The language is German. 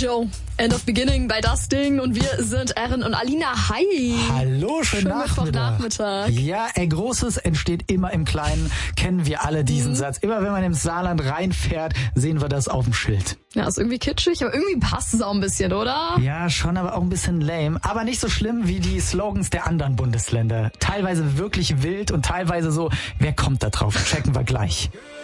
Joe. End of Beginning bei Das Ding und wir sind Erin und Alina. Hi. Hallo, schönen Nachmittag. Ja, Großes entsteht immer im Kleinen. Kennen wir alle diesen Satz. Immer wenn man im Saarland reinfährt, sehen wir das auf dem Schild. Ja, ist irgendwie kitschig, aber irgendwie passt es auch ein bisschen, oder? Ja, schon, aber auch ein bisschen lame. Aber nicht so schlimm wie die Slogans der anderen Bundesländer. Teilweise wirklich wild und teilweise so, wer kommt da drauf? Checken wir gleich.